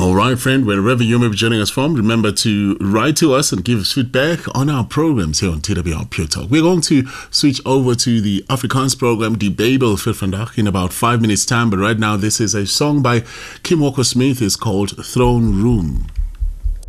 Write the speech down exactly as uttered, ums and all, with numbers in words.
All right, friend, wherever you may be joining us from, remember to write to us and give us feedback on our programs here on T W R Pure Talk. We're going to switch over to the Afrikaans program, Die Bijbel vir vandag, in about five minutes' time. But right now, this is a song by Kim Walker Smith. It's called Throne Room.